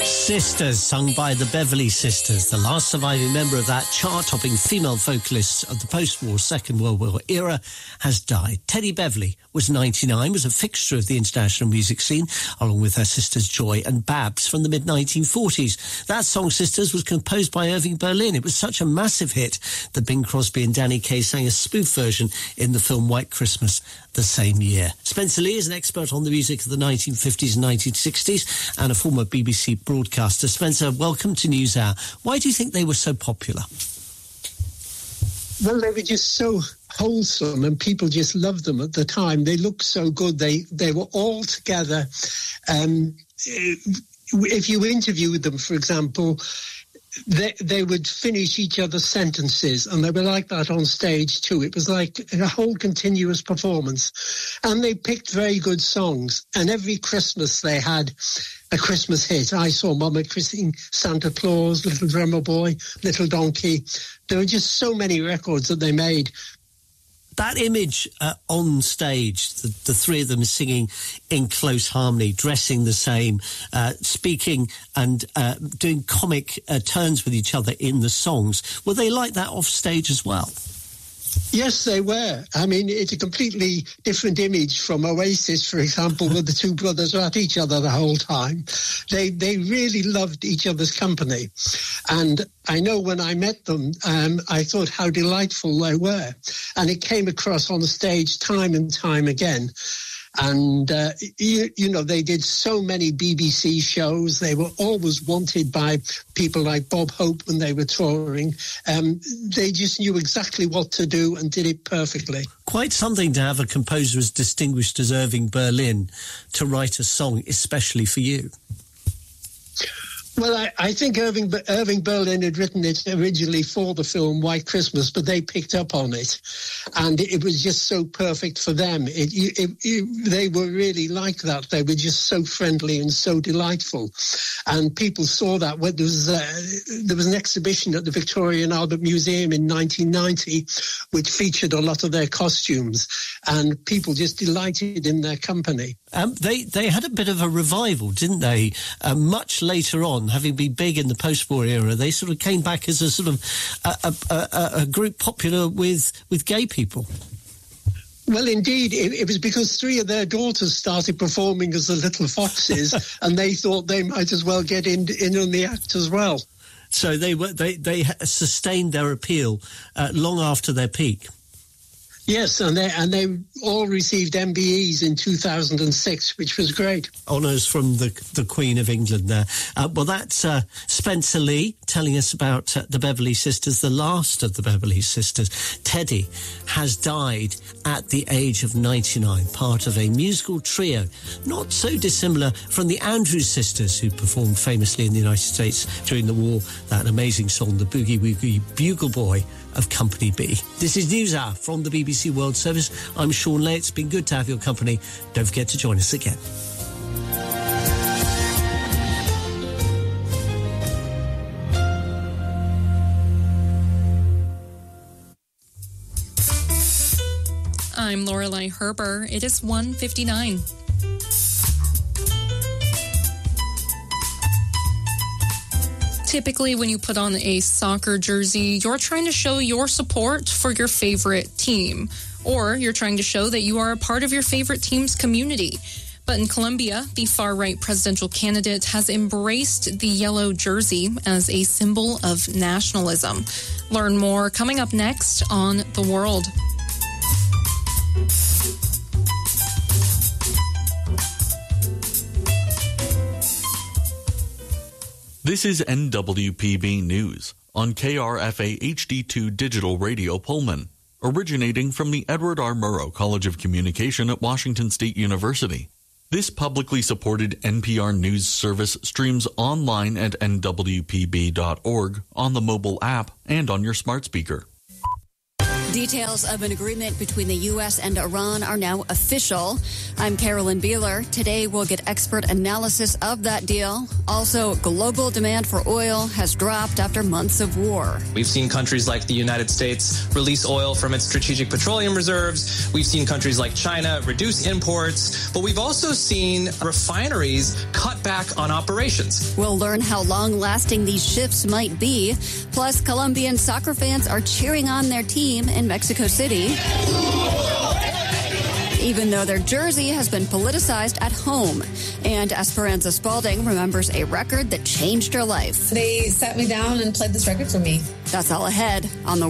Sisters, sung by the Beverly Sisters, the last surviving member of that chart-topping female vocalist of the post-war Second World War era, has died. Teddy Beverly was 99, was a fixture of the international music scene, along with her sisters Joy and Babs from the mid-1940s. That song, Sisters, was composed by Irving Berlin. It was such a massive hit that Bing Crosby and Danny Kaye sang a spoof version in the film White Christmas the same year. Spencer Lee is an expert on the music of the 1950s and 1960s and a former BBC broadcaster. Spencer, welcome to NewsHour. Why do you think they were so popular? Well, they were just so wholesome and people just loved them at the time. They looked so good. They were all together. If you interviewed them, for example, they would finish each other's sentences, and they were like that on stage too. It was like a whole continuous performance. And they picked very good songs. And every Christmas they had a Christmas hit. I Saw Mama Kissing Santa Claus, Little Drummer Boy, Little Donkey. There were just so many records that they made. That image on stage, the three of them singing in close harmony, dressing the same, speaking and doing comic turns with each other in the songs, were they like that off stage as well? Yes, they were. I mean, it's a completely different image from Oasis, for example, where the two brothers are at each other the whole time. They really loved each other's company. And I know when I met them, I thought how delightful they were. And it came across on the stage time and time again. And, you know, they did so many BBC shows. They were always wanted by people like Bob Hope when they were touring. They just knew exactly what to do and did it perfectly. Quite something to have a composer as distinguished as Irving Berlin to write a song especially for you. Well, I think Irving Berlin had written it originally for the film White Christmas, but they picked up on it, and it was just so perfect for them. They were really like that. They were just so friendly and so delightful, and people saw that. When there was an exhibition at the Victoria and Albert Museum in 1990, which featured a lot of their costumes, and people just delighted in their company. They had a bit of a revival, didn't they? Much later on, having been big in the post-war era, they sort of came back as a sort of a group popular with gay people. Well, indeed, it was because three of their daughters started performing as the Little Foxes, and they thought they might as well get in on the act as well. So they sustained their appeal long after their peak. Yes, and they all received MBEs in 2006, which was great. Honours from the Queen of England there. Well, that's Spencer Lee telling us about the Beverly Sisters, the last of the Beverly Sisters. Teddy has died at the age of 99, part of a musical trio, not so dissimilar from the Andrews Sisters, who performed famously in the United States during the war, that amazing song, The Boogie Woogie Bugle Boy of Company B. This is NewsHour from the BBC World Service. I'm Sean Lay. It's been good to have your company. Don't forget to join us again. I'm Lorelei Herber. It is 1:59. Typically, when you put on a soccer jersey, you're trying to show your support for your favorite team, or you're trying to show that you are a part of your favorite team's community. But in Colombia, the far-right presidential candidate has embraced the yellow jersey as a symbol of nationalism. Learn more coming up next on The World. This is NWPB News on KRFA HD2 Digital Radio Pullman, originating from the Edward R. Murrow College of Communication at Washington State University. This publicly supported NPR News service streams online at nwpb.org, on the mobile app, and on your smart speaker. Details of an agreement between the U.S. and Iran are now official. I'm Carolyn Beeler. Today we'll get expert analysis of that deal. Also, global demand for oil has dropped after months of war. We've seen countries like the United States release oil from its strategic petroleum reserves. We've seen countries like China reduce imports. But we've also seen refineries cut back on operations. We'll learn how long-lasting these shifts might be. Plus, Colombian soccer fans are cheering on their team in Mexico City, even though their jersey has been politicized at home. And Esperanza Spalding remembers a record that changed her life. They sat me down and played this record for me. That's all ahead on the